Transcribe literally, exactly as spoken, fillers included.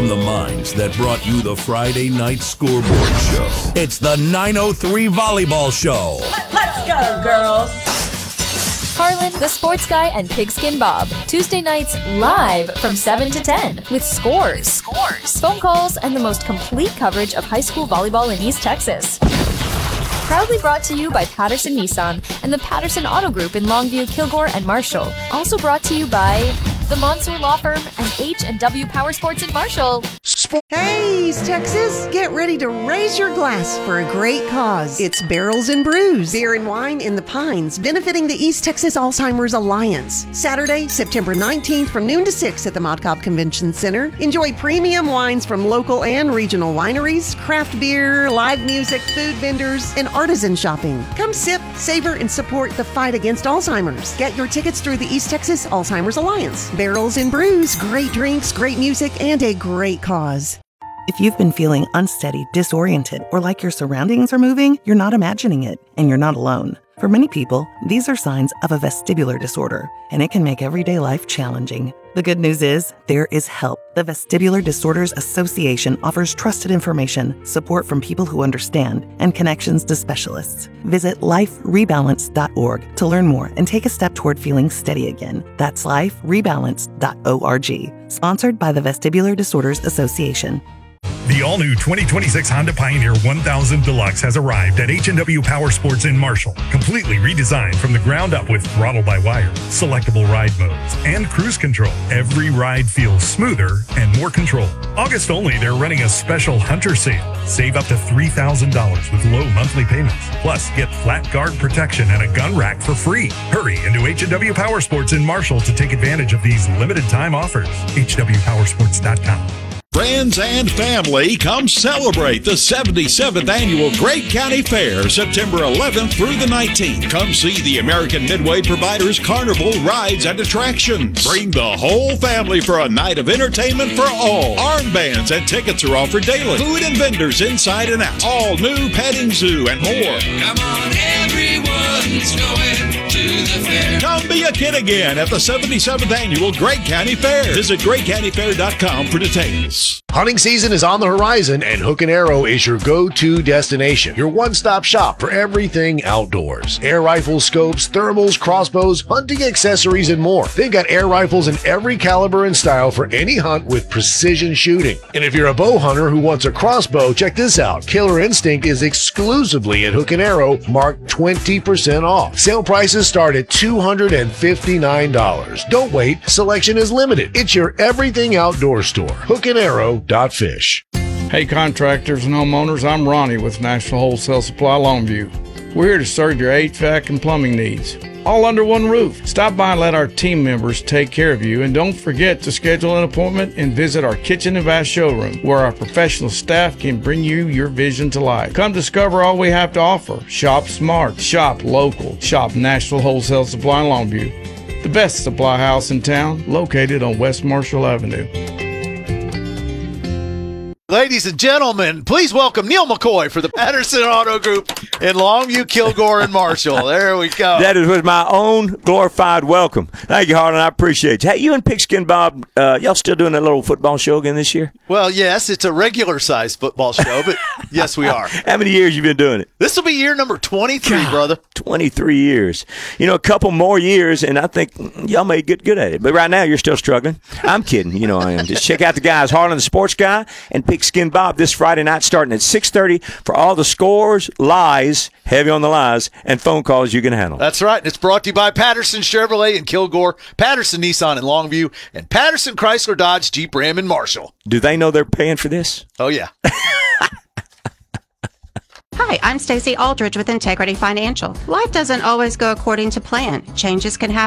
from the minds that brought you the Friday Night Scoreboard Show. It's the nine oh three Volleyball Show. Let's go, girls. Harlan, the Sports Guy, and Pigskin Bob. Tuesday nights live from seven to ten with scores, scores, phone calls, and the most complete coverage of high school volleyball in East Texas. Proudly brought to you by Patterson Nissan and the Patterson Auto Group in Longview, Kilgore, and Marshall. Also brought to you by the Monsoor Law Firm and H and W Power Sports in Marshall. Hey, East Texas, get ready to raise your glass for a great cause. It's Barrels and Brews, beer and wine in the Pines, benefiting the East Texas Alzheimer's Alliance. Saturday, September nineteenth from noon to six at the Mott Cobb Convention Center. Enjoy premium wines from local and regional wineries, craft beer, live music, food vendors, and artisan shopping. Come sip, savor, and support the fight against Alzheimer's. Get your tickets through the East Texas Alzheimer's Alliance. Barrels and Brews, great drinks, great music, and a great cause. If you've been feeling unsteady, disoriented, or like your surroundings are moving, you're not imagining it, and you're not alone. For many people, these are signs of a vestibular disorder, and it can make everyday life challenging. The good news is, there is help. The Vestibular Disorders Association offers trusted information, support from people who understand, and connections to specialists. Visit life rebalance dot org to learn more and take a step toward feeling steady again. That's life rebalance dot org. Sponsored by the Vestibular Disorders Association. The all-new twenty twenty-six Honda Pioneer one thousand Deluxe has arrived at H and W Power Sports in Marshall. Completely redesigned from the ground up with throttle-by-wire, selectable ride modes, and cruise control. Every ride feels smoother and more controlled. August only, they're running a special Hunter sale. Save up to three thousand dollars with low monthly payments. Plus, get flat guard protection and a gun rack for free. Hurry into H and W Power Sports in Marshall to take advantage of these limited-time offers. H W power sports dot com. Friends and family, come celebrate the seventy-seventh Annual Great County Fair, September eleventh through the nineteenth. Come see the American Midway Providers Carnival rides and attractions. Bring the whole family for a night of entertainment for all. Armbands and tickets are offered daily. Food and vendors inside and out. All new petting zoo and more. Come on, everyone's going to the fair. Come be a kid again at the seventy-seventh Annual Great County Fair. Visit great county fair dot com for details. Hunting season is on the horizon, and Hook and Arrow is your go-to destination. Your one-stop shop for everything outdoors. Air rifles, scopes, thermals, crossbows, hunting accessories, and more. They've got air rifles in every caliber and style for any hunt with precision shooting. And if you're a bow hunter who wants a crossbow, check this out. Killer Instinct is exclusively at Hook and Arrow, marked twenty percent off. Sale prices start at two hundred fifty-nine dollars. Don't wait. Selection is limited. It's your everything outdoor store. Hook and Arrow. Fish. Hey contractors and homeowners, I'm Ronnie with National Wholesale Supply Longview. We're here to serve your H V A C and plumbing needs, all under one roof. Stop by and let our team members take care of you, and don't forget to schedule an appointment and visit our kitchen and bath showroom, where our professional staff can bring you your vision to life. Come discover all we have to offer. Shop smart, shop local, shop National Wholesale Supply Longview, the best supply house in town, located on West Marshall Avenue. Ladies and gentlemen, please welcome Neil McCoy for the Patterson Auto Group in Longview, Kilgore, and Marshall. There we go. That is with my own glorified welcome. Thank you, Harlan. I appreciate you. Hey, you and Pigskin Bob, uh, y'all still doing that little football show again this year? Well, yes, it's a regular-sized football show, but yes, we are. How many years you been doing it? This will be year number twenty-three, God, brother. twenty-three years. You know, a couple more years, and I think y'all may get good at it. But right now, you're still struggling. I'm kidding. You know I am. Just check out the guys, Harlan the Sports Guy and Pigskin Bob, this Friday night starting at six thirty for all the scores, lies, heavy on the lies, and phone calls you can handle. That's right. And it's brought to you by Patterson Chevrolet in Kilgore, Patterson Nissan in Longview, and Patterson Chrysler Dodge Jeep Ram in Marshall. Do they know they're paying for this? Oh, yeah. Hi, I'm Stacey Aldridge with Integrity Financial. Life doesn't always go according to plan. Changes can happen.